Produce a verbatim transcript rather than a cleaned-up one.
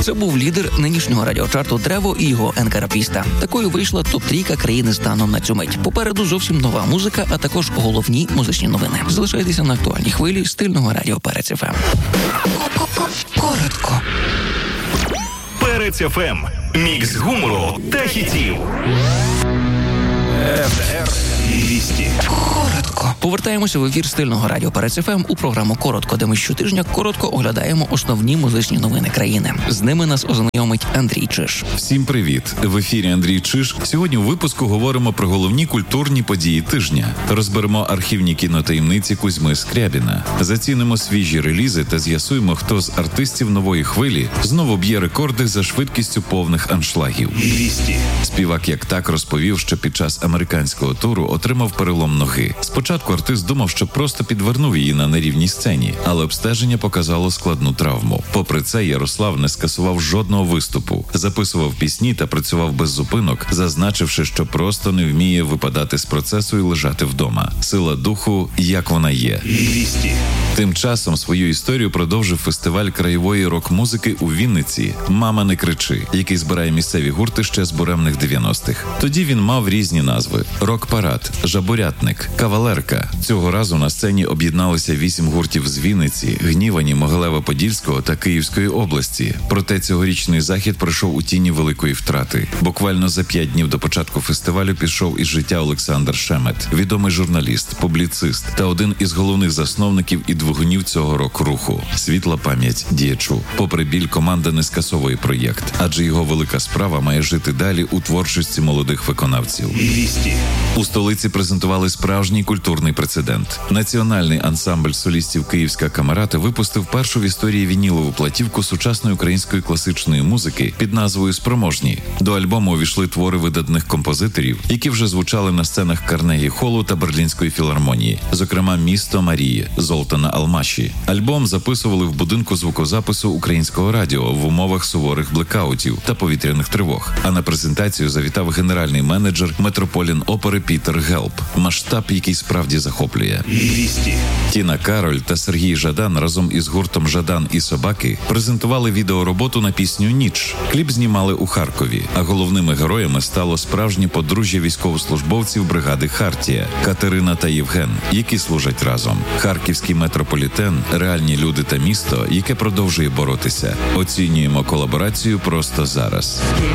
Це був лідер нинішнього радіочарту «Древо» і його енкарапіста. Такою вийшла топ-трійка країни станом на цю мить. Попереду зовсім нова музика, а також головні музичні новини. Залишайтеся на актуальній хвилі стильного радіо Перець еф ем. Коротко. Перець еф ем. Мікс гумору та хітів. еф ді ар двісті. Коротко. Повертаємося в ефір стильного радіо Перець еф ем у програму «Коротко», де ми щотижня коротко оглядаємо основні музичні новини країни. З ними нас ознайомить Андрій Чиж. Всім привіт! В ефірі Андрій Чиж. Сьогодні у випуску говоримо про головні культурні події тижня. Розберемо архівні кінотаємниці Кузьми Скрябіна. Зацінимо свіжі релізи та з'ясуємо, хто з артистів нової хвилі знову б'є рекорди за швидкістю повних аншлагів. двісті. Співак як так розповів, що під час американського туру отримав перелом ноги. Спочатку артист думав, що просто підвернув її на нерівній сцені, але обстеження показало складну травму. Попри це, Ярослав не скасував жодного виступу, записував пісні та працював без зупинок, зазначивши, що просто не вміє випадати з процесу і лежати вдома. Сила духу, як вона є. двісті. Тим часом свою історію продовжив фестиваль краєвої рок-музики у Вінниці «Мама, не кричи», який збирає місцеві гурти ще з буремних дев'яностих. Тоді він мав різні назви – «Рок-парад», «Жабурятник», «Кавалерка». Цього разу на сцені об'єдналися вісім гуртів з Вінниці, Гнівані, Могилева-Подільського та Київської області. Проте цьогорічний захід пройшов у тіні великої втрати. Буквально за п'ять днів до початку фестивалю пішов із життя Олександр Шемет, відомий журналіст, публіцист та один із головних засновників і двигунів цього рок-руху. Світла пам'ять діячу. Попри біль, команда не скасовує проєкт, адже його велика справа має жити далі у творчості молодих виконавців. двісті. У столиці презентували справжній культурний прецедент. Національний ансамбль солістів «Київська камерата» випустив першу в історії вінілову платівку сучасної української класичної музики під назвою «Спроможні». До альбому увійшли твори видатних композиторів, які вже звучали на сценах Карнегі-холу та Берлінської філармонії, зокрема «Місто Марії» Золтана Алмаші. Альбом записували в будинку звукозапису Українського радіо в умовах суворих блекаутів та повітряних тривог. А на презентацію завітав генеральний менеджер Метрополін опери Пітер Гелп. Масштаб, який справді захоплює. двісті. Тіна Кароль та Сергій Жадан разом із гуртом «Жадан і собаки» презентували відеороботу на пісню «Ніч». Кліп знімали у Харкові, а головними героями стало справжнє подружжя військовослужбовців бригади «Хартія» Катерина та Євген, які служать разом. Харківський метрополітен – реальні люди та місто, яке продовжує боротися. Оцінюємо колаборацію просто зараз.